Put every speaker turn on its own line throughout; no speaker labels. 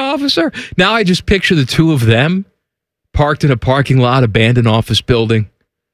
officer. Now I just picture the two of them parked in a parking lot, abandoned office building.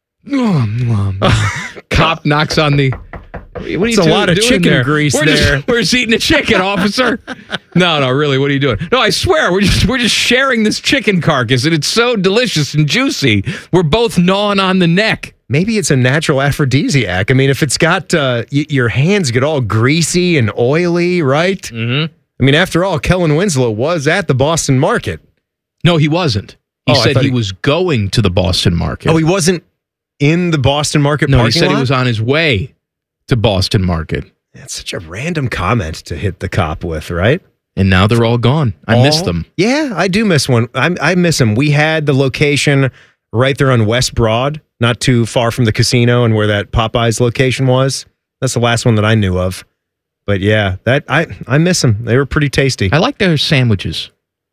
Cop knocks on the... What are you
It's a lot of chicken
there?
grease
We're just eating a chicken, officer. No, really, what are you doing? No, I swear, we're just sharing this chicken carcass, and it's so delicious and juicy. We're both gnawing on the neck.
Maybe it's a natural aphrodisiac. I mean, if it's got your hands get all greasy and oily, right?
Mm-hmm.
I mean, after all, Kellen Winslow was at the Boston Market.
No, he wasn't. He said he was going to the Boston Market.
Oh, he wasn't in the Boston Market parking lot?
No, he said he was on his way to Boston Market.
That's such a random comment to hit the cop with, right?
And now they're all gone. I miss them.
Yeah, I do miss one. I miss them. We had the location right there on West Broad, not too far from the casino and where that Popeyes location was. That's the last one that I knew of. But yeah, I miss them. They were pretty tasty.
I like their sandwiches.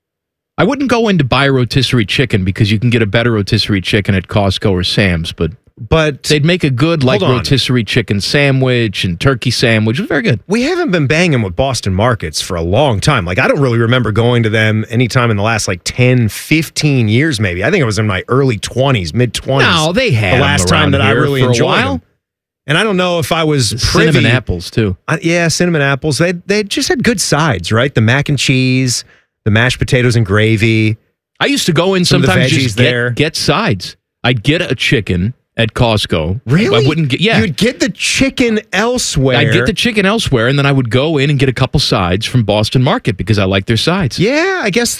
I wouldn't go in to buy a rotisserie chicken because you can get a better rotisserie chicken at Costco or Sam's, but they'd make a good rotisserie chicken sandwich and turkey sandwich. It was very good.
We haven't been banging with Boston Markets for a long time. Like, I don't really remember going to them anytime in the last 10, 15 years maybe. I think it was in my early 20s, mid-20s.
No, they had
the last time that I really enjoyed them. And I don't know if I was privy.
Cinnamon apples, too.
Cinnamon apples. They just had good sides, right? The mac and cheese, the mashed potatoes and gravy.
I used to go in sometimes just get sides. I'd get a chicken at Costco.
Really?
I wouldn't get,
You'd get the chicken elsewhere.
I'd get the chicken elsewhere, and then I would go in and get a couple sides from Boston Market because I like their sides.
Yeah, I guess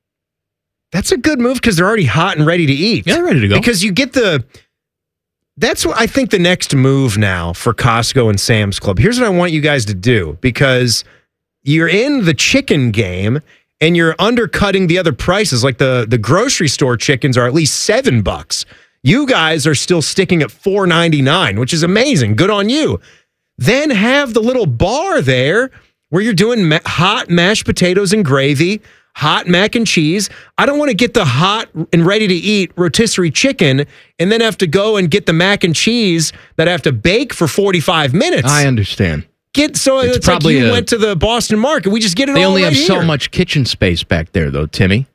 that's a good move because they're already hot and ready to eat.
Yeah, they're ready to go.
Because you get that's what I think the next move now for Costco and Sam's Club. Here's what I want you guys to do, because you're in the chicken game and you're undercutting the other prices. Like the grocery store chickens are at least $7. You guys are still sticking at $4.99, which is amazing. Good on you. Then have the little bar there where you're doing hot mashed potatoes and gravy, hot mac and cheese. I don't want to get the hot and ready to eat rotisserie chicken and then have to go and get the mac and cheese that I have to bake for 45 minutes.
I understand.
It's probably like you went to the Boston Market. We just get it all right here.
They only have so much kitchen space back there, though, Timmy.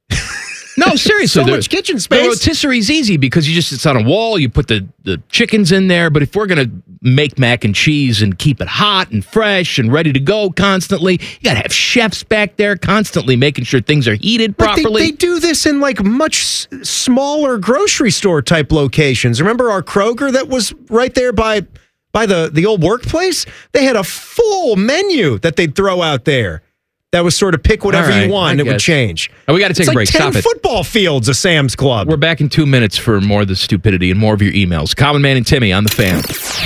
No, seriously.
So much kitchen space.
The rotisserie's easy because it's on a wall. You put the chickens in there. But if we're going to make mac and cheese and keep it hot and fresh and ready to go constantly, you got to have chefs back there constantly making sure things are heated properly.
They do this in much smaller grocery store type locations. Remember our Kroger that was right there by the old workplace? They had a full menu that they'd throw out there. That was sort of pick whatever you want. It would change.
Oh, we got to take a break.
Stop it. 10
Stop it.
Football fields of Sam's Club.
We're back in 2 minutes for more of the stupidity and more of your emails. Common Man and Timmy on the Fan.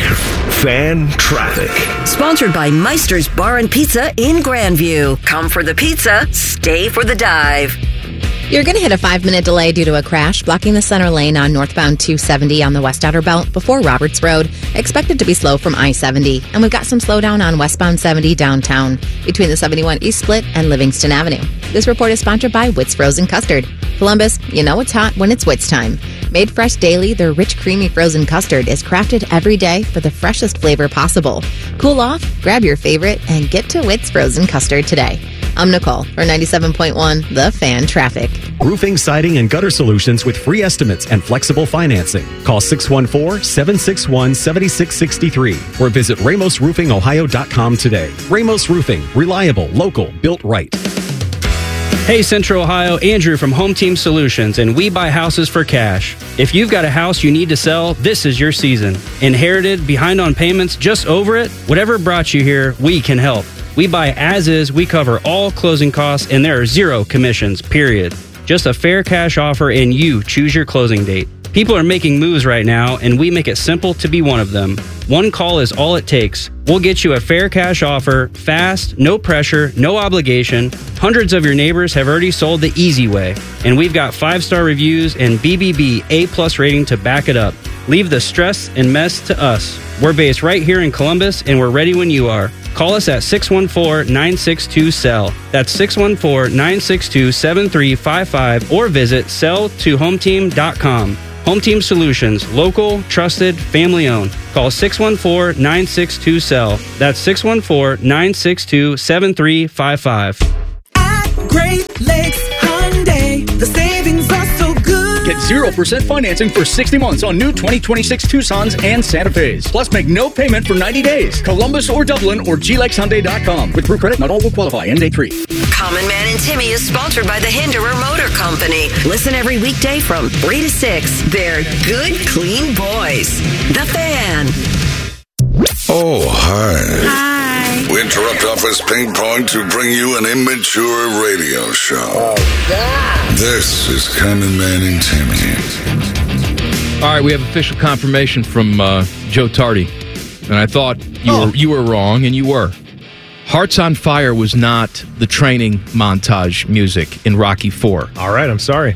Fan Traffic.
Sponsored by Meister's Bar and Pizza in Grandview. Come for the pizza, stay for the dive.
You're going to hit a 5-minute delay due to a crash blocking the center lane on northbound 270 on the West Outer Belt before Roberts Road. Expected to be slow from I-70. And we've got some slowdown on westbound 70 downtown between the 71 East Split and Livingston Avenue. This report is sponsored by Witt's Frozen Custard. Columbus, you know it's hot when it's Witt's time. Made fresh daily, their rich, creamy frozen custard is crafted every day for the freshest flavor possible. Cool off, grab your favorite, and get to Witt's Frozen Custard today. I'm Nicole for 97.1 The Fan Traffic.
Roofing, siding, and gutter solutions with free estimates and flexible financing. Call 614-761-7663 or visit RamosRoofingOhio.com today. Ramos Roofing. Reliable, local, built right.
Hey Central Ohio, Andrew from Home Team Solutions, and we buy houses for cash. If you've got a house you need to sell, this is your season. Inherited, behind on payments, just over it? Whatever brought you here, we can help. We buy as is, we cover all closing costs, and there are zero commissions, period. Just a fair cash offer and you choose your closing date. People are making moves right now, and we make it simple to be one of them. One call is all it takes. We'll get you a fair cash offer, fast, no pressure, no obligation. Hundreds of your neighbors have already sold the easy way, and we've got 5-star reviews and BBB A+ rating to back it up. Leave the stress and mess to us. We're based right here in Columbus, and we're ready when you are. Call us at 614-962-SELL. That's 614-962-7355 or visit selltohometeam.com. Home Team Solutions, local, trusted, family-owned. Call 614-962-SELL. That's 614-962-7355.
At Great Lakes Hyundai. The savings are so good.
Get 0% financing for 60 months on new 2026 Tucsons and Santa Fe's. Plus, make no payment for 90 days. Columbus or Dublin or GLexHyundai.com. With True Credit, not all will qualify. End date 3.
Common Man and Timmy is sponsored by the Hinderer Motor Company. Listen every weekday from 3 to 6. They're good, clean boys. The Fan.
Oh, hi.
Hi.
We interrupt office ping pong to bring you an immature radio show. This is Common Man and Timmy.
All right, we have official confirmation from Joe Tardy. And I thought you were wrong, and you were. Hearts on Fire was not the training montage music in Rocky IV.
All right, I'm sorry.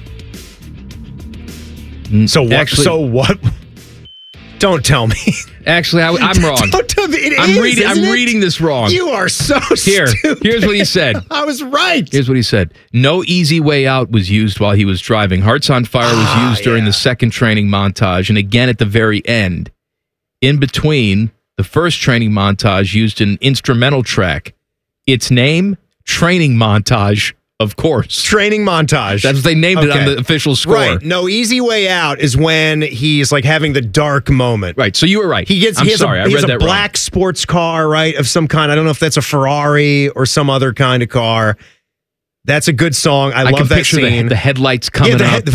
So what?
Actually,
so what? Don't tell me.
Actually, I'm wrong.
Don't tell me.
I'm reading this wrong.
You are so stupid.
Here's what he said.
I was right.
Here's what he said. No Easy Way Out was used while he was driving. Hearts on Fire was used during the second training montage, and again at the very end. In between, the first training montage used an instrumental track. Its name, Training Montage, of course.
Training Montage.
That's what they named it on the official score.
Right. No Easy Way Out is when he's like having the dark moment.
Right. So you were right.
He has a black sports car, right, of some kind. I don't know if that's a Ferrari or some other kind of car. That's a good song. I love that scene.
The headlights coming up.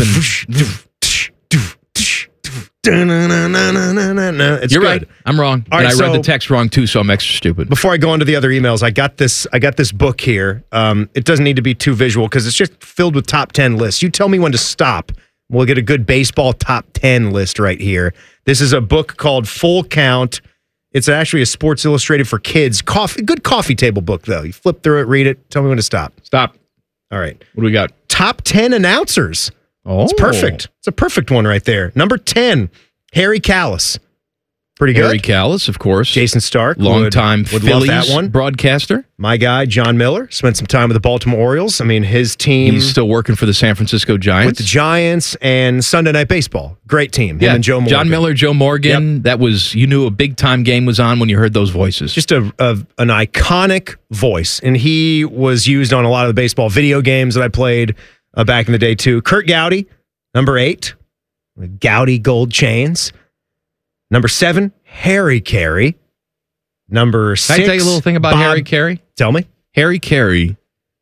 It's
You're
good.
right. I'm wrong.
All
and
right,
I read the text wrong too, so I'm extra stupid.
Before I go on to the other emails, I got this book here. It doesn't need to be too visual because it's just filled with top 10 lists. You tell me when to stop. We'll get a good baseball top 10 list right here. This is a book called Full Count. It's actually a Sports Illustrated for kids. Good coffee table book, though. You flip through it, read it. Tell me when to stop.
Stop.
All right.
What do we got?
Top 10 announcers.
Oh,
it's perfect. It's a perfect one right there. Number 10, Harry Kalas. Pretty good.
Harry Kalas, of course.
Jason Stark.
Longtime
would
Phillies
love that one.
Broadcaster.
My guy, John Miller, spent some time with the Baltimore Orioles. I mean, his team.
He's still working for the San Francisco Giants.
With the Giants and Sunday Night Baseball. Great team. Him and Joe Morgan.
John Miller, Joe Morgan.
Yep.
That was, you knew a big time game was on when you heard those voices.
Just an iconic voice. And he was used on a lot of the baseball video games that I played back in the day, too. Kurt Gowdy, number 8. Gowdy Gold Chains. Number 7, Harry Carey. Number 6.
Can I tell you a little thing about Harry Carey?
Tell me.
Harry Carey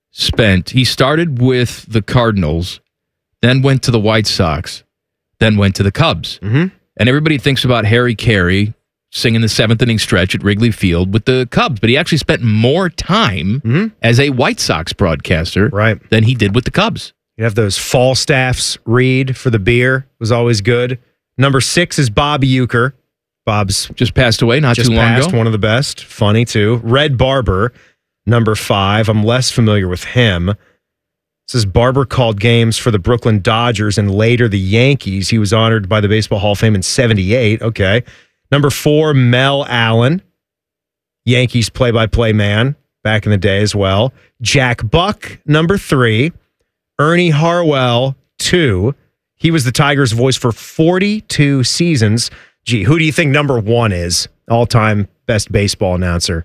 he started with the Cardinals, then went to the White Sox, then went to the Cubs.
Mm-hmm.
And everybody thinks about Harry Carey singing the 7th inning stretch at Wrigley Field with the Cubs, but he actually spent more time as a White Sox broadcaster than he did with the Cubs.
You have those Falstaffs read for the beer. Was always good. Number 6 is Bob Uecker. Bob's
just passed away not too long ago.
One of the best. Funny, too. Red Barber, number 5. I'm less familiar with him. This is Barber called games for the Brooklyn Dodgers and later the Yankees. He was honored by the Baseball Hall of Fame in 1978. Okay. Number 4, Mel Allen. Yankees play-by-play man back in the day as well. Jack Buck, number 3. Ernie Harwell, 2. He was the Tigers' voice for 42 seasons. Gee, who do you think number 1 is? All-time best baseball announcer.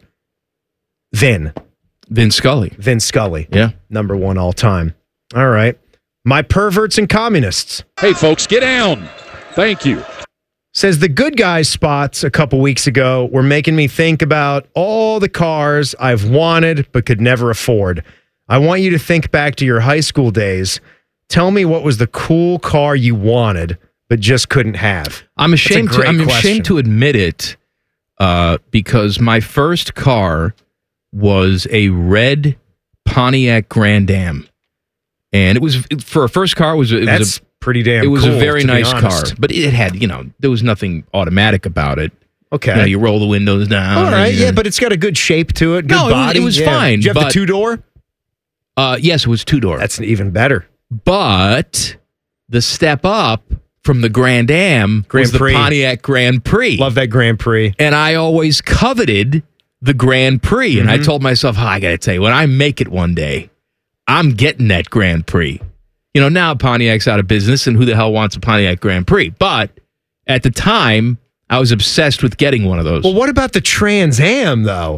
Vin Scully. Vin Scully.
Yeah.
Number 1 all-time. All right. My perverts and communists.
Hey, folks, get down. Thank you.
Says the good guys spots a couple weeks ago were making me think about all the cars I've wanted but could never afford. I want you to think back to your high school days. Tell me what was the cool car you wanted but just couldn't have.
I'm ashamed to admit it because my first car was a red Pontiac Grand Am. And it was for a first car
That's pretty damn cool.
It was a very nice car, but it had, there was nothing automatic about it.
Okay.
You roll the windows down.
All right, yeah, but it's got a good shape to it, good body.
It was fine.
Did you have the 2-door?
Yes, it was 2-door.
That's even better.
But the step up from the Grand Am was the Pontiac Grand Prix.
Love that Grand Prix.
And I always coveted the Grand Prix. And I told myself, I got to tell you, when I make it one day, I'm getting that Grand Prix. Now Pontiac's out of business, and who the hell wants a Pontiac Grand Prix? But at the time, I was obsessed with getting one of those.
Well, what about the Trans Am, though?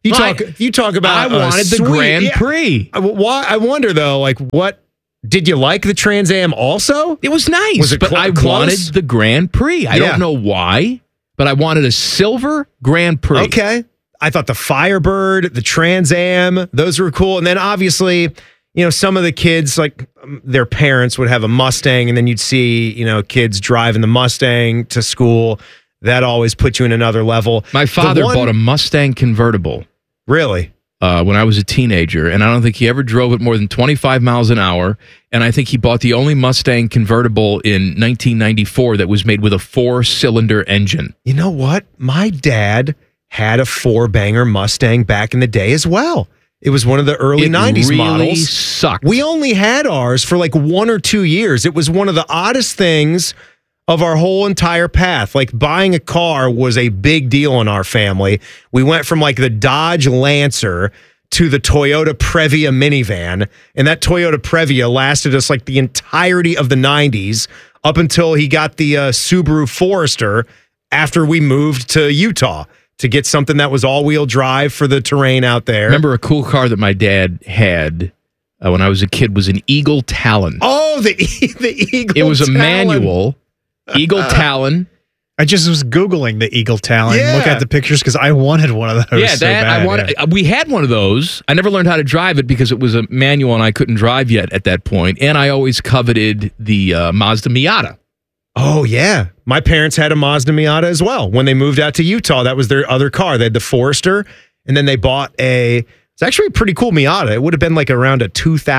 You talk about.
I wanted the Grand Prix.
Why? I wonder though. Like, what did you like the Trans Am? Also,
it was nice.
Was it
but I
close?
wanted the Grand Prix. I don't know why, but I wanted a silver Grand Prix.
Okay. I thought the Firebird, the Trans Am, those were cool. And then obviously, some of the kids, like their parents would have a Mustang, and then you'd see, kids driving the Mustang to school. That always put you in another level.
My father bought a Mustang convertible.
Really?
When I was a teenager, and I don't think he ever drove it more than 25 miles an hour. And I think he bought the only Mustang convertible in 1994 that was made with a 4-cylinder engine.
You know what? My dad had a 4-banger Mustang back in the day as well. It was one of the early 90s
really
models.
Sucked.
We only had ours for like 1 or 2 years. It was one of the oddest things of our whole entire path. Like, buying a car was a big deal in our family. We went from like the Dodge Lancer to the Toyota Previa minivan, and that Toyota Previa lasted us like the entirety of the 90s up until he got the Subaru Forester after we moved to Utah to get something that was all-wheel drive for the terrain out there.
Remember, a cool car that my dad had when I was a kid was an Eagle Talon.
Oh, the Eagle Talon.
It was a manual Eagle Talon.
I just was Googling the Eagle Talon. Look at the pictures because I wanted one of those.
Yeah, I wanted. We had one of those. I never learned how to drive it because it was a manual and I couldn't drive yet at that point. And I always coveted the Mazda Miata.
Oh, yeah. My parents had a Mazda Miata as well. When they moved out to Utah, that was their other car. They had the Forester, and then they bought it's actually a pretty cool Miata. It would have been like around a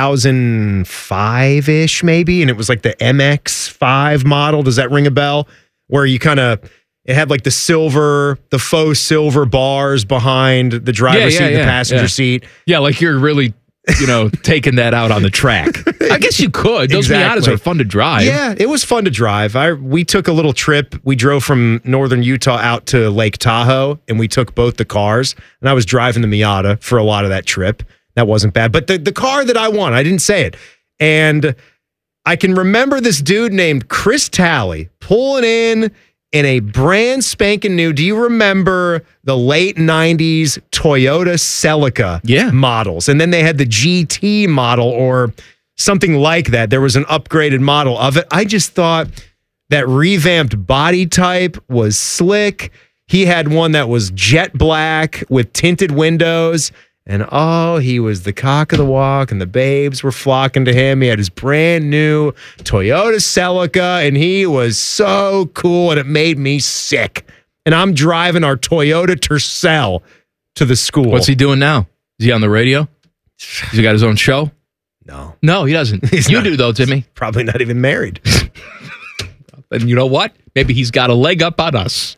2005-ish maybe, and it was like the MX-5 model. Does that ring a bell? Where you it had like the faux silver bars behind the driver's seat, the passenger seat.
Yeah, like you're really, taking that out on the track. I guess you could. Those Miatas are fun to drive.
Yeah, it was fun to drive. We took a little trip. We drove from northern Utah out to Lake Tahoe, and we took both the cars. And I was driving the Miata for a lot of that trip. That wasn't bad. But the car that I want, I didn't say it. And I can remember this dude named Chris Talley pulling in a brand spanking new. Do you remember the late 90s Toyota Celica models? And then they had the GT model or something like that. There was an upgraded model of it. I just thought that revamped body type was slick. He had one that was jet black with tinted windows. And he was the cock of the walk, and the babes were flocking to him. He had his brand new Toyota Celica, and he was so cool, and it made me sick. And I'm driving our Toyota Tercel to the school.
What's he doing now? Is he on the radio? Has he got his own show? No, he doesn't. You do, though, Timmy.
Probably not even married.
And you know what? Maybe he's got a leg up on us.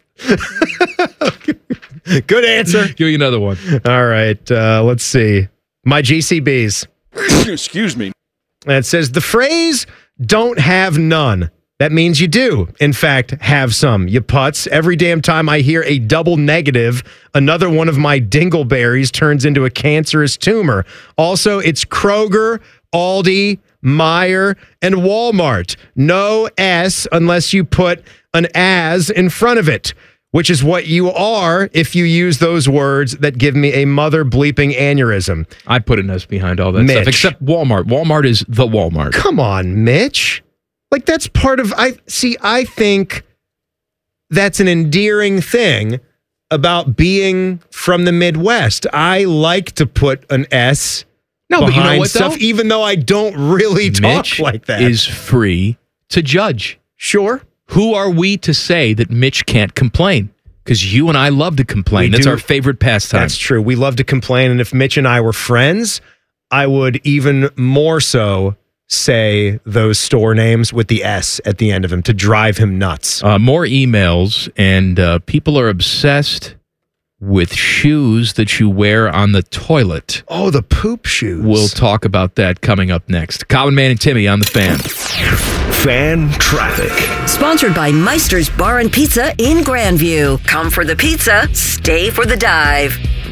Good answer.
Give you another one.
All right. Let's see. My GCBs.
Excuse me.
And it says the phrase "don't have none." That means you do, in fact, have some. You putz. Every damn time I hear a double negative, another one of my dingleberries turns into a cancerous tumor. Also, it's Kroger, Aldi, Meijer, and Walmart. No S unless you put an as in front of it, which is what you are if you use those words that give me a mother bleeping aneurysm.
I put an S behind all that stuff, except Walmart. Walmart is the Walmart.
Come on, Mitch. Like, that's part of... I think that's an endearing thing about being from the Midwest. I like to put an S behind
but you know what,
stuff,
though?
even though I don't really talk like that.
Is free to judge.
Sure.
Who are we to say that Mitch can't complain? Because you and I love to complain. That's our favorite pastime.
That's true. We love to complain. And if Mitch and I were friends, I would even more so say those store names with the S at the end of them to drive him nuts.
More emails, and people are obsessed with shoes that you wear on the toilet.
Oh, the poop shoes.
We'll talk about that coming up next. Common Man and Timmy on the Fan.
Fan traffic.
Sponsored by Meister's Bar and Pizza in Grandview. Come for the pizza, stay for the dive.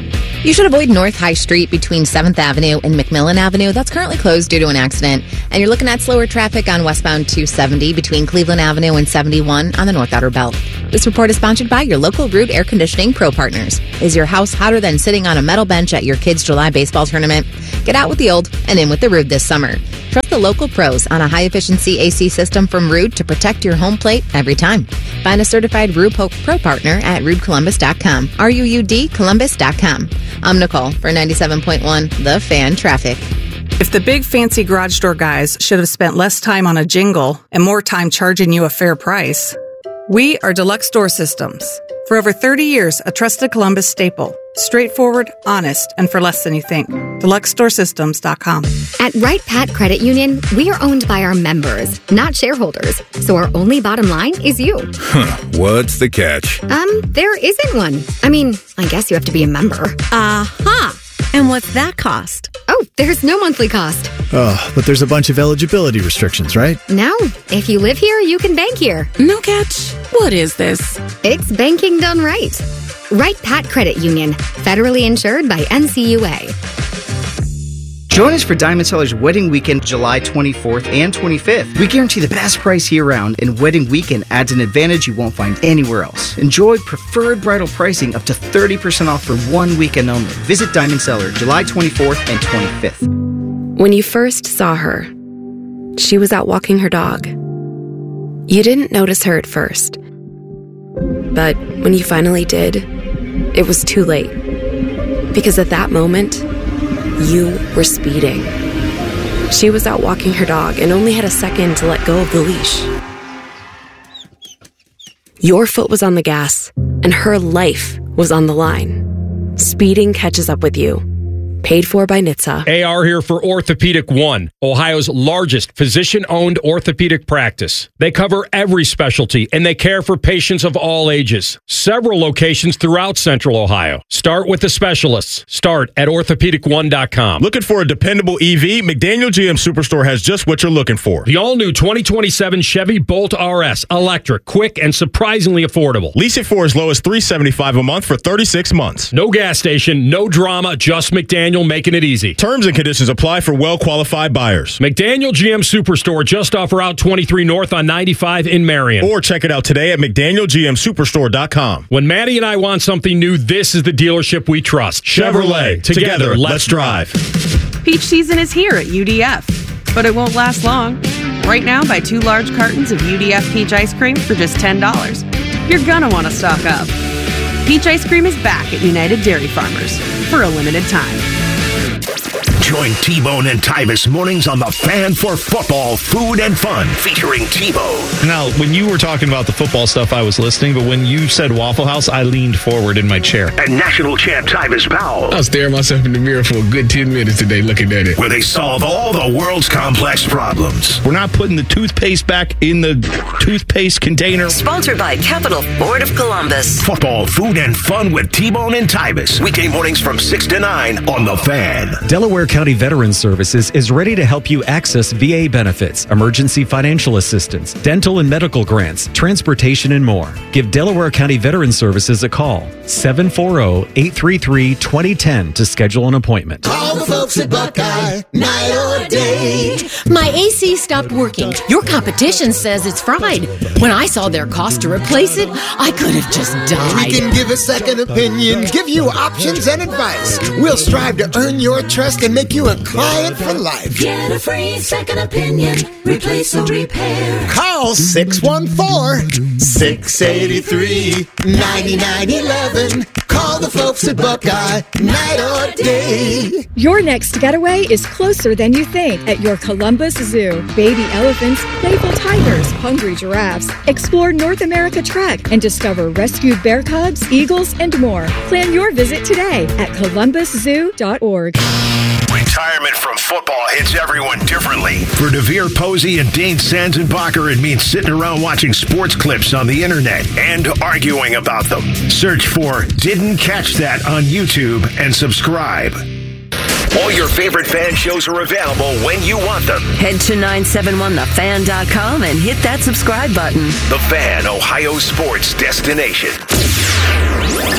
You should avoid North High Street between 7th Avenue and McMillan Avenue. That's currently closed due to an accident. And you're looking at slower traffic on westbound 270 between Cleveland Avenue and 71 on the North Outer Belt. This report is sponsored by your local Ruud Air Conditioning Pro Partners. Is your house hotter than sitting on a metal bench at your kids' July baseball tournament? Get out with the old and in with the Ruud this summer. Trust the local pros on a high-efficiency AC system from Ruud to protect your home plate every time. Find a certified Ruud Pro Partner at RuudColumbus.com. RUUD Columbus.com. I'm Nicole for 97.1 The Fan Traffic.
If the big fancy garage door guys should have spent less time on a jingle and more time charging you a fair price, we are Deluxe Door Systems. For over 30 years, a trusted Columbus staple. Straightforward, honest, and for less than you think. DeluxeDoorSystems.com.
At Wright Pat Credit Union, we are owned by our members, not shareholders. So our only bottom line is you.
What's the catch?
There isn't one. I mean, I guess you have to be a member.
Aha! And what's that cost?
Oh, there's no monthly cost.
Oh, but there's a bunch of eligibility restrictions, right?
No. If you live here, you can bank here.
No catch. What is this?
It's banking done right. Wright Pat Credit Union, federally insured by NCUA.
Join us for Diamond Seller's Wedding Weekend, July 24th and 25th. We guarantee the best price year-round, and Wedding Weekend adds an advantage you won't find anywhere else. Enjoy preferred bridal pricing up to 30% off for 1 weekend only. Visit Diamond Seller, July 24th and 25th.
When you first saw her, she was out walking her dog. You didn't notice her at first. But when you finally did, it was too late. Because at that moment, you were speeding. She was out walking her dog and only had a second to let go of the leash. Your foot was on the gas, and her life was on the line. Speeding catches up with you. Paid for by NHTSA.
AR here for Orthopedic One, Ohio's largest physician-owned orthopedic practice. They cover every specialty, and they care for patients of all ages. Several locations throughout Central Ohio. Start with the specialists. Start at orthopedic1.com.
Looking for a dependable EV? McDaniel GM Superstore has just what you're looking for.
The all-new 2027 Chevy Bolt RS. Electric, quick, and surprisingly affordable.
Lease it for as low as $375 a month for 36 months.
No gas station, no drama, just McDaniel making it easy.
Terms and conditions apply for well-qualified buyers.
McDaniel GM Superstore just off Route 23 North on 95 in Marion.
Or check it out today at McDanielGMSuperstore.com.
When Maddie and I want something new, this is the dealership we trust. Chevrolet. Together, let's drive.
Peach season is here at UDF, but it won't last long. Right now, buy 2 large cartons of UDF peach ice cream for just $10. You're gonna want to stock up. Peach ice cream is back at United Dairy Farmers for a limited time.
Join T-Bone and Tyvis mornings on The Fan for football, food, and fun, featuring T-Bone.
Now, when you were talking about the football stuff, I was listening, but when you said Waffle House, I leaned forward in my chair.
And national champ Tyvis Powell.
I was staring myself in the mirror for a good 10 minutes today looking at it.
Where they solve all the world's complex problems.
We're not putting the toothpaste back in the toothpaste container.
Sponsored by Capital Ford of Columbus.
Football, food, and fun with T-Bone and Tyvis. Weekday mornings from 6 to 9 on The Fan.
Delaware County Veterans Services is ready to help you access VA benefits, emergency financial assistance, dental and medical grants, transportation, and more. Give Delaware County Veterans Services a call, 740-833-2010 to schedule an appointment.
Call the folks at Buckeye, night or day.
My AC stopped working. Your competition says it's fried. When I saw their cost to replace it, I could have just died.
We can give a second opinion, give you options and advice. We'll strive to earn your trust and make you a client for life.
Get a free second opinion. Replace or repair.
Call 614-683-9911. Call the folks at Buckeye, night or day.
Your next getaway is closer than you think at your Columbus Zoo. Baby elephants, playful tigers, hungry giraffes. Explore North America Trek and discover rescued bear cubs, eagles, and more. Plan your visit today at columbuszoo.org.
Retirement from football hits everyone differently. For DeVere Posey and Dane Sanzenbacher, it means sitting around watching sports clips on the internet and arguing about them. Search for Didn't Catch That on YouTube and subscribe. All your favorite fan shows are available when you want them.
Head to 971thefan.com and hit that subscribe button.
The Fan, Ohio sports destination.
Their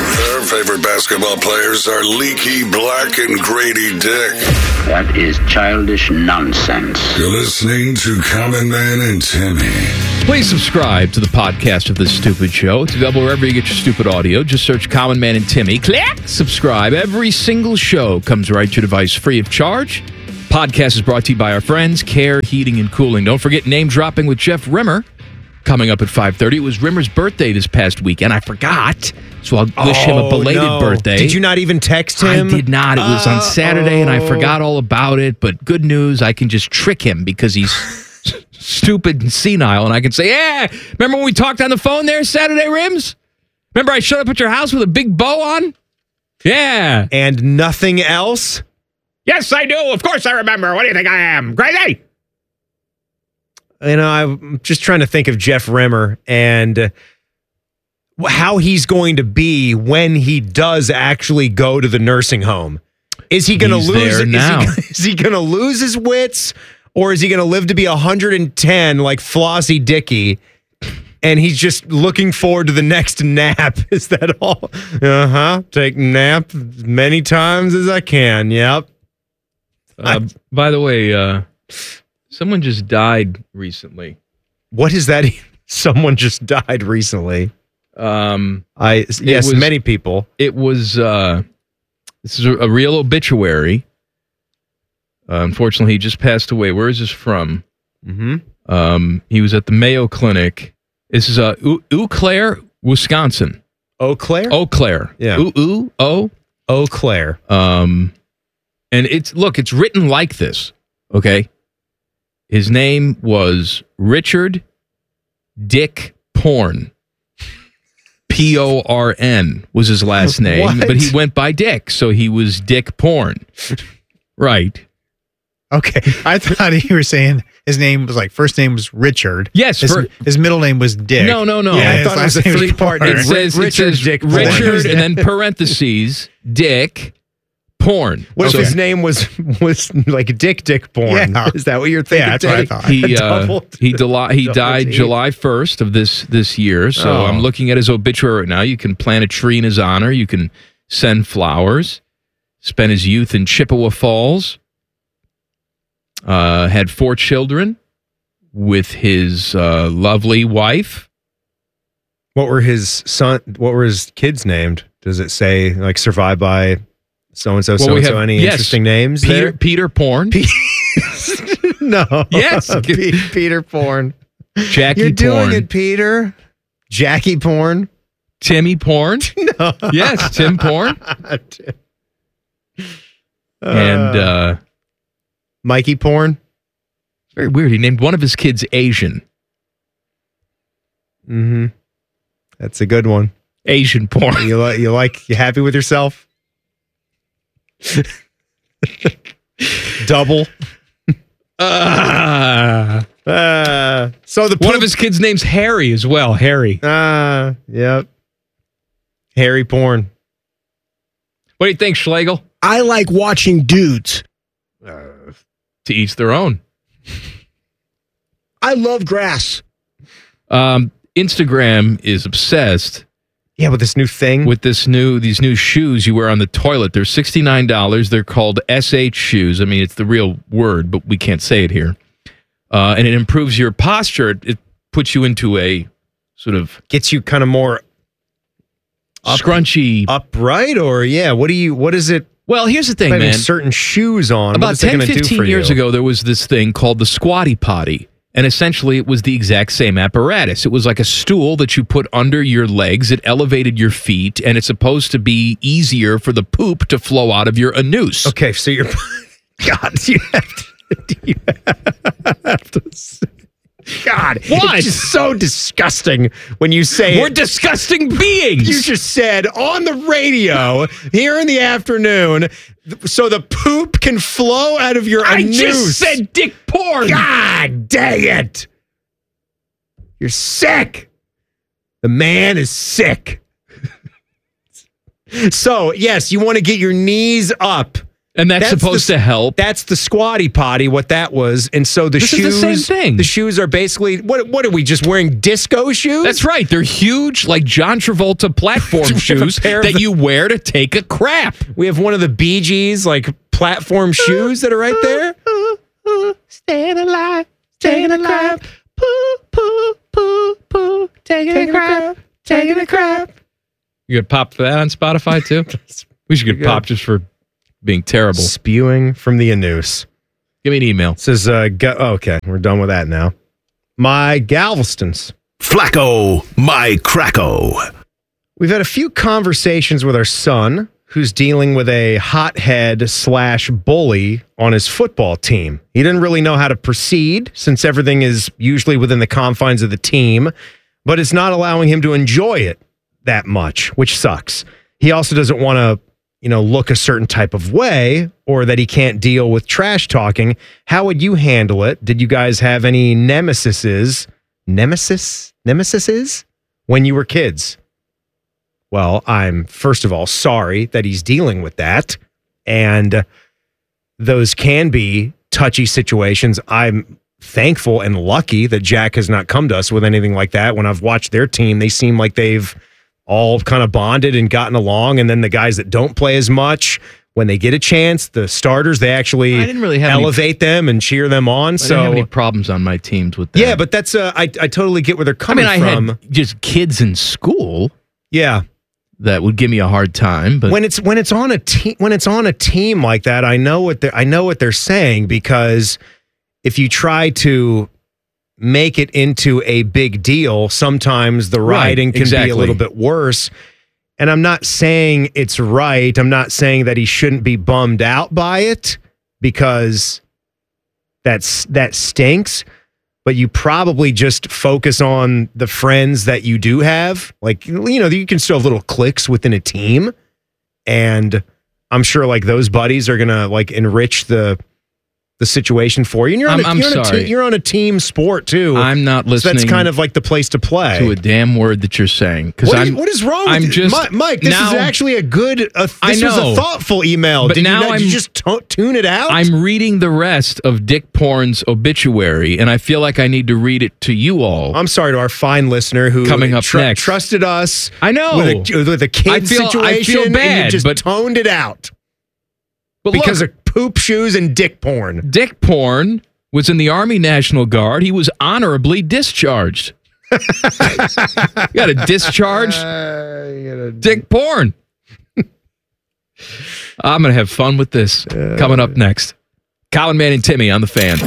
favorite basketball players are Leaky Black and Grady Dick.
That is childish nonsense.
You're listening to Common Man and Timmy.
Please subscribe to the podcast of This Stupid Show. It's available wherever you get your stupid audio. Just search Common Man and Timmy. Click! Subscribe. Every single show comes right to your device free of charge. Podcast is brought to you by our friends, Care Heating and Cooling. Don't forget Name Dropping with Jeff Rimmer coming up at 5:30. It was Rimmer's birthday this past week, and I forgot. So I'll wish him a belated birthday.
Did you not even text him?
I did not. It was on Saturday, and I forgot all about it. But good news, I can just trick him because he's stupid and senile, and I can say, "Yeah, remember when we talked on the phone there Saturday, Rims? Remember I showed up at your house with a big bow on? Yeah.
And nothing else?
Yes, I do. Of course I remember. What do you think I am? Crazy?"
You know, I'm just trying to think of Jeff Rimmer and how he's going to be when he does actually go to the nursing home. Is he going to lose it now? Is he going to lose his wits, or is he going to live to be 110 like Flossie Dickey? And he's just looking forward to the next nap. Is that all? Take nap as many times as I can. Yep.
By the way, someone just died recently.
What is that? Someone just died recently. Many people.
It was this is a real obituary. Unfortunately, he just passed away. Where is this from? He was at the Mayo Clinic. This is Eau Claire, Wisconsin.
Eau Claire?
Eau Claire.
Yeah.
Eau
Claire.
And it's written like this. Okay. His name was Richard Dick Porn. Porn was his last name,
What?
but he went by Dick, so he was Dick Porn. Right.
Okay. I thought you were saying his name was like, first name was Richard.
Yes.
His middle name was Dick.
No.
Yeah,
I thought it was a three-part name.
It says
Dick Porn.
Richard and then parentheses, Dick Porn.
What if his name was like Dick Porn?
Yeah.
Is that what you're thinking?
Yeah, that's what I thought.
He died July 1st of this year. So I'm looking at his obituary right now. You can plant a tree in his honor. You can send flowers. Spent his youth in Chippewa Falls. Had 4 children with his lovely wife.
What were his kids named? Does it say like survived by so-and-so, so-and-so? Any interesting names there?
Peter Porn.
No.
Yes.
Peter Porn.
Jackie
You're
Porn.
doing it, Peter. Jackie Porn.
Timmy Porn.
No.
Yes, Tim Porn. And
Mikey Porn.
Very weird. He named one of his kids Asian.
Mm-hmm. That's a good one.
Asian Porn.
You happy with yourself? Double. So
one of his kids' name's Harry as well. Harry.
Yep. Harry Porn.
What do you think, Schlegel?
I like watching dudes.
To each their own.
I love grass.
Instagram is obsessed.
Yeah, with this new thing.
With these new shoes you wear on the toilet. They're $69. They're called SH shoes. I mean, it's the real word, but we can't say it here. And it improves your posture. It puts you into a sort of...
Gets you kind of more...
scrunchy.
Upright? Or, what is it?
Well, here's the thing, man.
Certain shoes on.
About 10, 15 years ago, there was this thing called the Squatty Potty. And essentially, it was the exact same apparatus. It was like a stool that you put under your legs. It elevated your feet, and it's supposed to be easier for the poop to flow out of your anus.
Okay, so you're... God, you have to say... God,
what?
It's just so disgusting when you say
we're disgusting beings.
You just said on the radio here in the afternoon, so the poop can flow out of your anus.
I just said Dick Porn.
God dang it! You're sick. The man is sick. So yes, you want to get your knees up
And that's supposed to help.
That's the squatty potty, what that was. And so the shoes
is the same thing.
The shoes are basically what are we just wearing disco shoes?
That's right. They're huge, like John Travolta platform shoes that you wear to take a crap.
We have one of the Bee Gees like platform shoes that are right there. Staying alive, taking a crap. Poo, poo, poo, poo. Taking a crap, taking a crap.
You could pop that on Spotify too? We should get pop just for being terrible.
Spewing from the anus.
Give me an email.
It says, okay, we're done with that now. My Galvestons.
Flacco, my Cracko.
We've had a few conversations with our son, who's dealing with a hothead/bully on his football team. He didn't really know how to proceed since everything is usually within the confines of the team, but it's not allowing him to enjoy it that much, which sucks. He also doesn't want to look a certain type of way or that he can't deal with trash talking. How would you handle it? Did you guys have any nemesis when you were kids? Well, I'm first of all sorry that he's dealing with that. And those can be touchy situations. I'm thankful and lucky that Jack has not come to us with anything like that. When I've watched their team, they seem like they've all kind of bonded and gotten along. And then the guys that don't play as much, when they get a chance, the starters, they actually elevate them and cheer them on.
I didn't have any problems on my teams with that.
Yeah, but that's I totally get where they're coming from.
I had just kids in school.
Yeah.
That would give me a hard time, but
when it's on a team like that, I know what they're saying, because if you try to make it into a big deal, sometimes the rioting can be a little bit worse. And I'm not saying it's right. I'm not saying that he shouldn't be bummed out by it, because that stinks. But you probably just focus on the friends that you do have. Like, you can still have little cliques within a team. And I'm sure like those buddies are going to like enrich the situation for you. And you're on a team sport too.
I'm not listening.
So that's kind of like the place to play.
To a damn word that you're saying.
What is wrong with you? Mike, this is actually a good, this was a thoughtful email. But did you just tune it out?
I'm reading the rest of Dick Porn's obituary, and I feel like I need to read it to you all.
I'm sorry to our fine listener who
coming up next
trusted us.
I know.
With a kid situation.
I feel bad,
and you just toned it out. Because of poop shoes and dick porn.
Dick Porn was in the Army National Guard. He was honorably discharged. You got a discharge? Dick Porn. I'm going to have fun with this. Coming up next. Colin, Man, and Timmy on the Fan.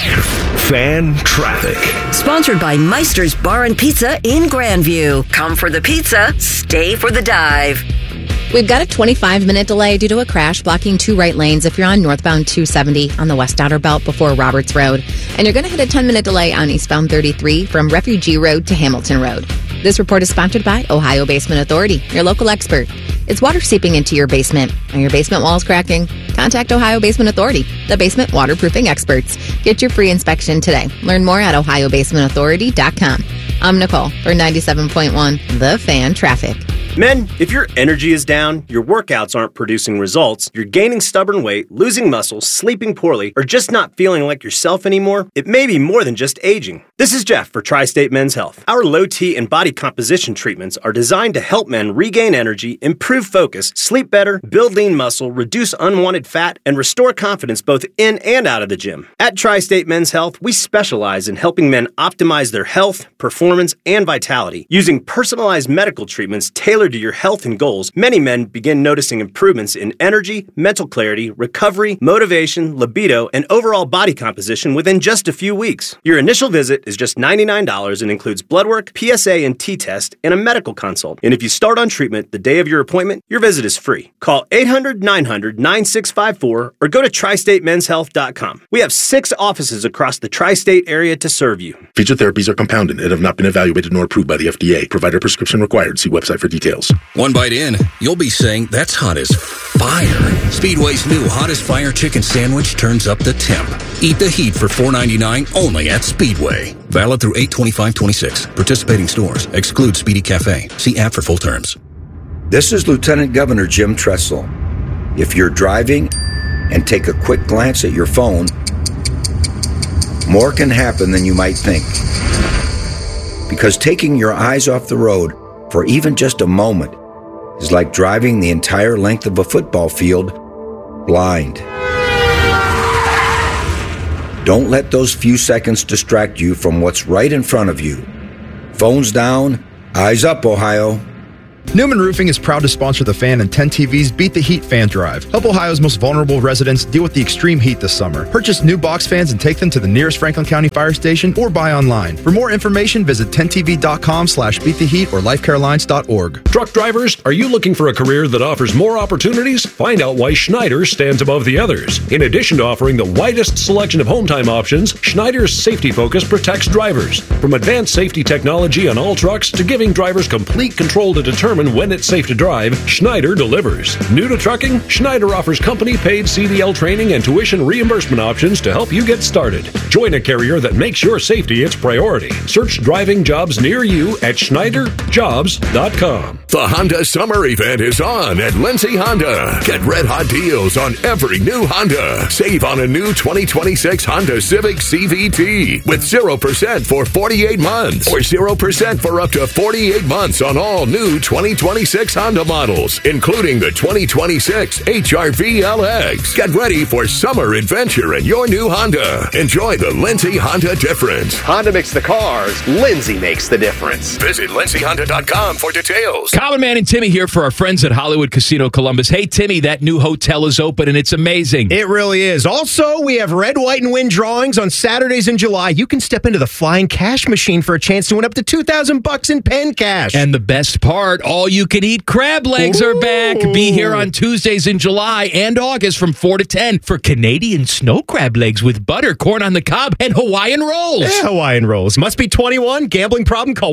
Fan Traffic.
Sponsored by Meister's Bar and Pizza in Grandview. Come for the pizza, stay for the dive.
We've got a 25-minute delay due to a crash blocking two right lanes if you're on northbound 270 on the West Outer Belt before Roberts Road. And you're going to hit a 10-minute delay on eastbound 33 from Refugee Road to Hamilton Road. This report is sponsored by Ohio Basement Authority, your local expert. Is water seeping into your basement? Are your basement walls cracking? Contact Ohio Basement Authority, the basement waterproofing experts. Get your free inspection today. Learn more at ohiobasementauthority.com. I'm Nicole for 97.1 The Fan Traffic.
Men, if your energy is down, your workouts aren't producing results, you're gaining stubborn weight, losing muscle, sleeping poorly, or just not feeling like yourself anymore, it may be more than just aging. This is Jeff for Tri-State Men's Health. Our low T and body composition treatments are designed to help men regain energy, improve focus, sleep better, build lean muscle, reduce unwanted fat, and restore confidence both in and out of the gym. At Tri-State Men's Health, we specialize in helping men optimize their health, performance, and vitality. Using personalized medical treatments tailored to your health and goals, many men begin noticing improvements in energy, mental clarity, recovery, motivation, libido, and overall body composition within just a few weeks. Your initial visit is just $99 and includes blood work, PSA and T-test, and a medical consult. And if you start on treatment the day of your appointment, your visit is free. Call 800-900-9654 or go to tristatemenshealth.com. We have 6 offices across the tri-state area to serve you.
Feature therapies are compounded and have not been evaluated nor approved by the FDA. Provider prescription required. See website for details.
One bite in, you'll be saying, that's hot as fire. Speedway's new Hottest Fire Chicken Sandwich turns up the temp. Eat the heat for $4.99 only at Speedway. Valid through 8/25/26. Participating stores. Exclude Speedy Cafe. See app for full terms.
This is Lieutenant Governor Jim Tressel. If you're driving and take a quick glance at your phone, more can happen than you might think. Because taking your eyes off the road for even just a moment is like driving the entire length of a football field blind. Don't let those few seconds distract you from what's right in front of you. Phones down, eyes up, Ohio.
Newman Roofing is proud to sponsor The Fan and 10 TV's Beat the Heat fan drive. Help Ohio's most vulnerable residents deal with the extreme heat this summer. Purchase new box fans and take them to the nearest Franklin County fire station or buy online. For more information, visit 10tv.com/beattheheat or lifecarelines.org.
Truck drivers, are you looking for a career that offers more opportunities? Find out why Schneider stands above the others. In addition to offering the widest selection of home time options, Schneider's safety focus protects drivers. From advanced safety technology on all trucks to giving drivers complete control to determine when it's safe to drive, Schneider delivers. New to trucking, Schneider offers company-paid CDL training and tuition reimbursement options to help you get started. Join a carrier that makes your safety its priority. Search driving jobs near you at SchneiderJobs.com.
The Honda Summer Event is on at Lindsay Honda. Get red-hot deals on every new Honda. Save on a new 2026 Honda Civic CVT with 0% for 48 months or 0% for up to 48 months on all new 2026 Honda models, including the 2026 HR-V LX. Get ready for summer adventure in your new Honda. Enjoy the Lindsay Honda difference.
Honda makes the cars. Lindsay makes the difference.
Visit lindsayhonda.com for details.
Common Man and Timmy here for our friends at Hollywood Casino Columbus. Hey, Timmy, that new hotel is open and it's amazing.
It really is. Also, we have red, white, and win drawings on Saturdays in July. You can step into the flying cash machine for a chance to win up to $2,000 in pen cash.
And the best part, all-you-can-eat crab legs are back. Be here on Tuesdays in July and August from 4 to 10 for Canadian snow crab legs with butter, corn on the cob, and Hawaiian rolls.
Yeah, Hawaiian rolls. Must be 21. Gambling problem? Call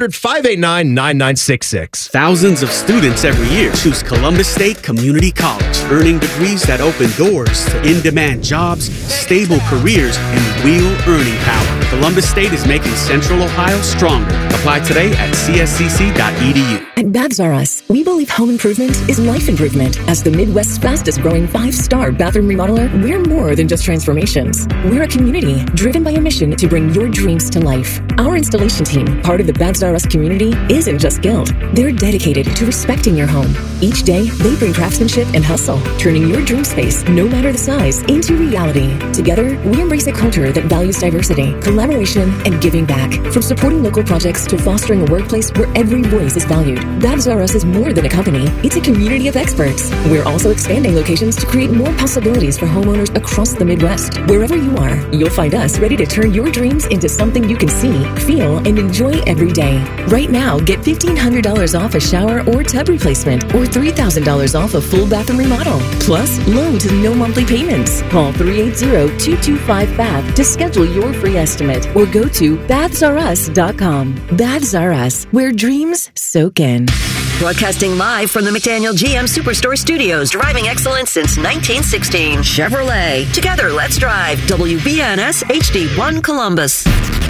1-800-589-9966.
Thousands of students every year choose Columbus State Community College, earning degrees that open doors to in-demand jobs, stable careers, and real earning power. Columbus State is making Central Ohio stronger. Apply today at cscc.edu.
At Baths R Us, we believe home improvement is life improvement. As the Midwest's fastest growing 5-star bathroom remodeler, we're more than just transformations. We're a community driven by a mission to bring your dreams to life. Our installation team, part of the Baths R Us community, isn't just skilled. They're dedicated to respecting your home. Each day, they bring craftsmanship and hustle, turning your dream space, no matter the size, into reality. Together, we embrace a culture that values diversity, collaboration, and giving back. From supporting local projects to fostering a workplace where every voice is valued. Baths R Us is more than a company. It's a community of experts. We're also expanding locations to create more possibilities for homeowners across the Midwest. Wherever you are, you'll find us ready to turn your dreams into something you can see, feel, and enjoy every day. Right now, get $1,500 off a shower or tub replacement or $3,000 off a full bathroom remodel. Plus, low to no monthly payments. Call 380-225-BATH to schedule your free estimate or go to bathsrus.com. Baths R Us, where dreams soak in.
Broadcasting live from the McDaniel GM Superstore Studios, driving excellence since 1916. Chevrolet. Together, let's drive. WBNS HD1 Columbus.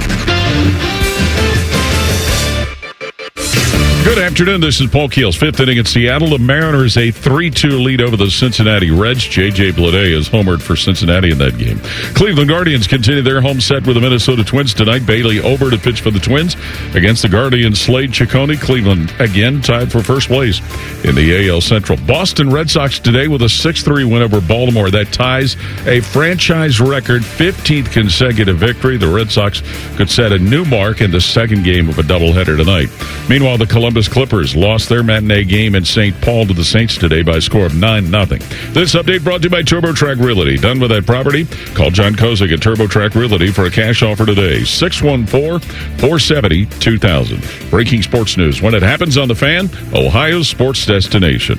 Good afternoon. This is Paul Keels. Fifth inning in Seattle. The Mariners a 3-2 lead over the Cincinnati Reds. J.J. Bleday is homered for Cincinnati in that game. Cleveland Guardians continue their home set with the Minnesota Twins tonight. Bailey Ober to pitch for the Twins against the Guardians' Slade Ciccone. Cleveland again tied for first place in the AL Central. Boston Red Sox today with a 6-3 win over Baltimore. That ties a franchise record 15th consecutive victory. The Red Sox could set a new mark in the second game of a doubleheader tonight. Meanwhile, the Columbus Clippers lost their matinee game in St. Paul to the Saints today by a score of 9-0. This update brought to you by TurboTrack Realty. Done with that property? Call John Kozik at TurboTrack Realty for a cash offer today. 614-470-2000. Breaking sports news when it happens on The Fan, Ohio's sports destination.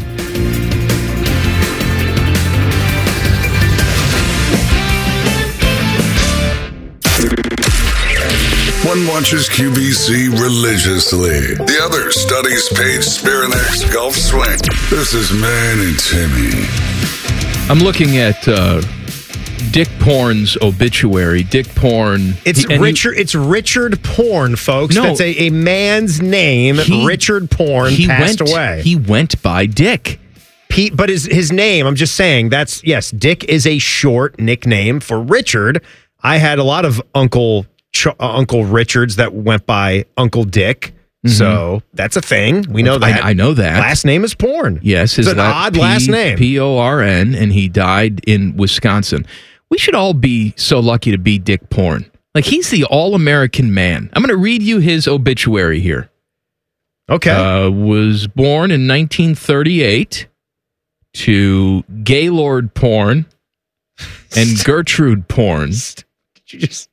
One watches QVC religiously. The other studies Paige Spirinak's golf swing. This is Man and Timmy.
I'm looking at Dick Porn's obituary. Dick Porn.
It's Richard Porn, folks.
No,
that's a man's name. Richard Porn passed away.
He went by Dick.
Pete, but his name, I'm just saying, Dick is a short nickname for Richard. I had a lot of Uncle Richards that went by Uncle Dick. So that's a thing. We know that.
I know that.
Last name is Porn.
Yes.
It's an odd last name.
Porn, and he died in Wisconsin. We should all be so lucky to be Dick Porn. Like, he's the all-American man. I'm going to read you his obituary here.
Okay.
Was born in 1938 to Gaylord Porn and Gertrude Porn.
Did you just...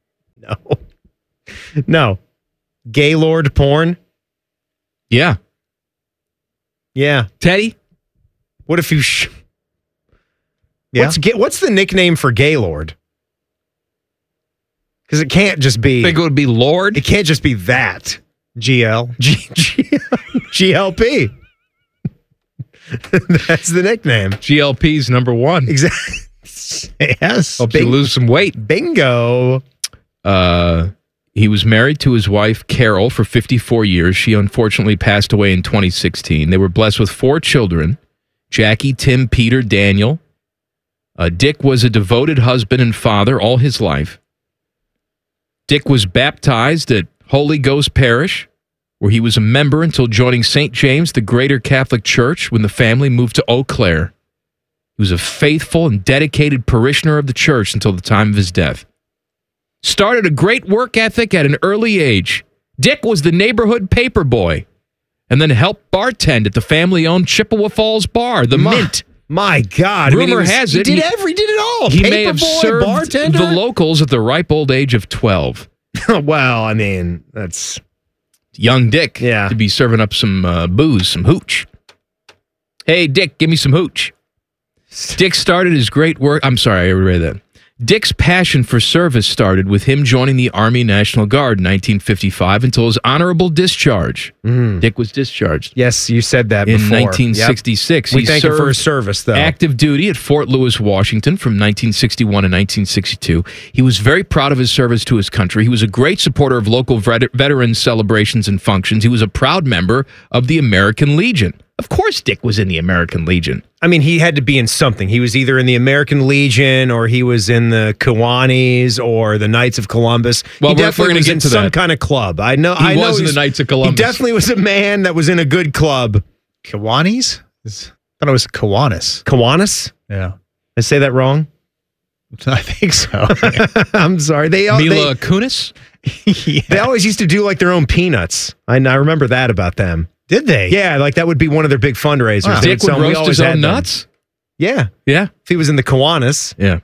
No. Gaylord Porn?
Yeah.
Yeah.
Teddy?
What if you... Yeah. What's the nickname for Gaylord? Because it can't just be...
I think it would be Lord?
It can't just be that.
GL.
GLP. That's the nickname.
GLP's number one.
Exactly. Yes.
Helps you lose some weight.
Bingo.
He was married to his wife, Carol, for 54 years. She unfortunately passed away in 2016. They were blessed with 4 children, Jackie, Tim, Peter, Daniel. Dick was a devoted husband and father all his life. Dick was baptized at Holy Ghost Parish, where he was a member until joining St. James, the Greater Catholic Church, when the family moved to Eau Claire. He was a faithful and dedicated parishioner of the church until the time of his death. Started a great work ethic at an early age. Dick was the neighborhood paper boy, and then helped bartend at the family-owned Chippewa Falls bar, the Mint.
My God.
Rumor has it
he did it all.
He
Paper
may have
boy,
served
bartender?
the locals at the ripe old age of 12.
Well, I mean, that's...
Young Dick to be serving up some booze, some hooch. Hey, Dick, give me some hooch. Dick started his great work... I'm sorry, I read that. Dick's passion for service started with him joining the Army National Guard in 1955 until his honorable discharge. Dick was discharged.
Yes, you said that
in
before.
1966.
Yep. We
He
thank him for
served
his service, though.
active duty at Fort Lewis, Washington from 1961 to 1962. He was very proud of his service to his country. He was a great supporter of local veteran celebrations and functions. He was a proud member of the American Legion. Of course Dick was in the American Legion.
I mean, he had to be in something. He was either in the American Legion or he was in the Kiwanis or the Knights of Columbus.
Well,
he definitely was
get
in
to
some
that.
kind of club. I know.
He was in the Knights of Columbus.
He definitely was a man that was in a good club.
Kiwanis? I thought it was Kiwanis.
Kiwanis?
Yeah.
I say that wrong?
I think so.
I'm sorry.
Mila Kunis?
They always used to do like their own peanuts. I remember that about them.
Did they?
Yeah, like that would be one of their big fundraisers.
Wow. Dick would roast his own nuts?
Yeah.
Yeah.
If he was in the Kiwanis.
Yeah.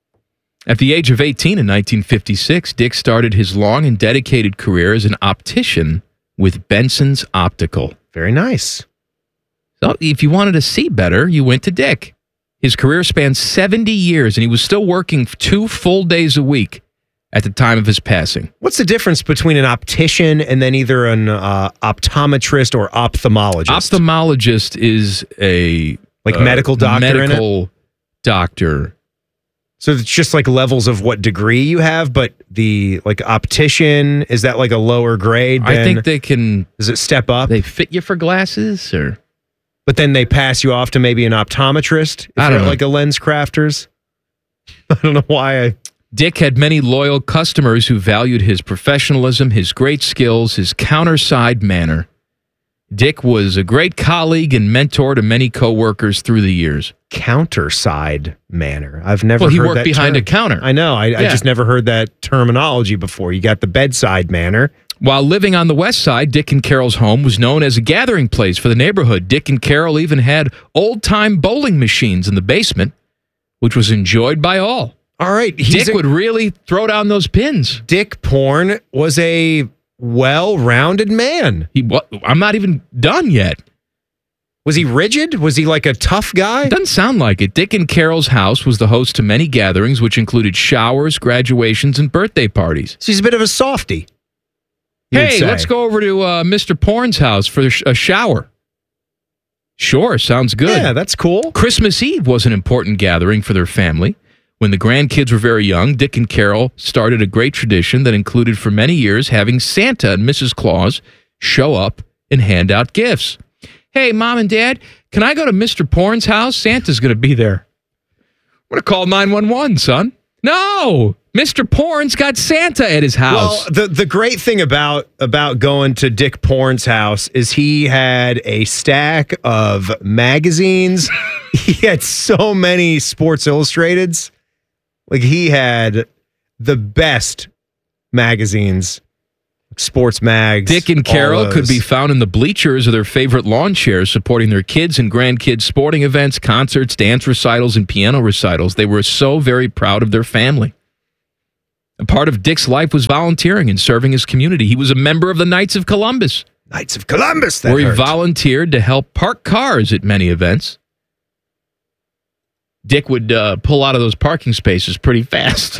At the age of 18 in 1956, Dick started his long and dedicated career as an optician with Benson's Optical.
Very nice.
So if you wanted to see better, you went to Dick. His career spanned 70 years, and he was still working 2 full days a week at the time of his passing.
What's the difference between an optician and then either an optometrist or ophthalmologist?
Ophthalmologist is a...
medical doctor
medical doctor.
So it's just like levels of what degree you have, but the like optician, is that like a lower grade?
I think they can...
Does it step up?
They fit you for glasses or...
But then they pass you off to maybe an optometrist?
I don't know.
Like a lens crafters? I don't know why
Dick had many loyal customers who valued his professionalism, his great skills, his counterside manner. Dick was a great colleague and mentor to many co-workers through the years.
Counterside manner. I've never
Well, he
heard
worked
that
behind
term.
a counter.
I know. I just never heard that terminology before. You got the bedside manner.
While living on the west side, Dick and Carol's home was known as a gathering place for the neighborhood. Dick and Carol even had old-time bowling machines in the basement, which was enjoyed by all.
All right.
Dick would really throw down those pins.
Dick Porn was a well-rounded man.
I'm not even done yet.
Was he rigid? Was he like a tough guy?
Doesn't sound like it. Dick and Carol's house was the host to many gatherings, which included showers, graduations, and birthday parties.
So he's a bit of a softy.
Hey, let's go over to Mr. Porn's house for a shower. Sure, sounds good.
Yeah, that's cool.
Christmas Eve was an important gathering for their family. When the grandkids were very young, Dick and Carol started a great tradition that included for many years having Santa and Mrs. Claus show up and hand out gifts. Hey, Mom and Dad, can I go to Mr. Porn's house? Santa's going to be there. I'm going to call 911, son. No, Mr. Porn's got Santa at his house.
Well, the great thing about going to Dick Porn's house is he had a stack of magazines. He had so many Sports Illustrateds. Like, he had the best magazines, sports mags.
Dick and Carol could be found in the bleachers of their favorite lawn chairs, supporting their kids and grandkids' sporting events, concerts, dance recitals, and piano recitals. They were so very proud of their family. A part of Dick's life was volunteering and serving his community. He was a member of the Knights of Columbus.
Knights of Columbus,
where he volunteered to help park cars at many events. Dick would pull out of those parking spaces pretty fast.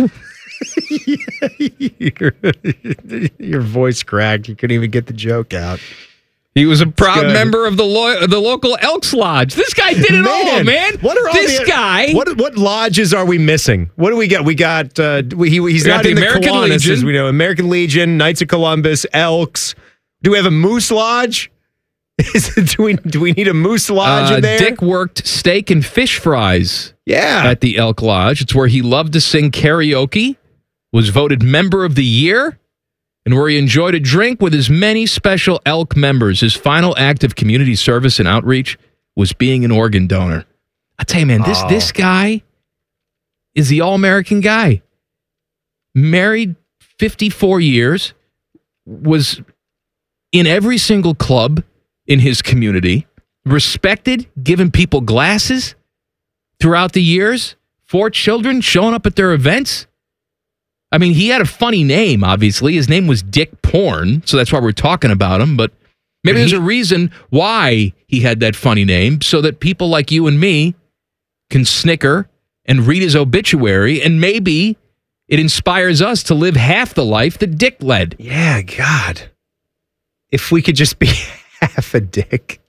Your voice cracked. You couldn't even get the joke out.
He was a proud member of the local Elks Lodge. This guy did it all, man.
What are all
this guy?
What lodges are we missing? What do we got? We got he's not in the
American
Kiwanis,
Legion.
as we know. American Legion, Knights of Columbus, Elks. Do we have a Moose Lodge? Do we need a Moose Lodge in there?
Dick worked steak and fish fries.
Yeah,
at the Elk Lodge. It's where he loved to sing karaoke. Was voted Member of the Year, and where he enjoyed a drink with his many special Elk members. His final act of community service and outreach was being an organ donor. I tell you, man, this guy is the all-American guy. Married 54 years, was in every single club in his community, respected, giving people glasses throughout the years, 4 children showing up at their events. I mean, he had a funny name, obviously. His name was Dick Porn, so that's why we're talking about him. But maybe there's a reason why he had that funny name, so that people like you and me can snicker and read his obituary, and maybe it inspires us to live half the life that Dick led.
Yeah, God. If we could just be half a dick.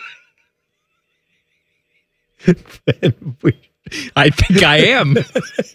I think I am.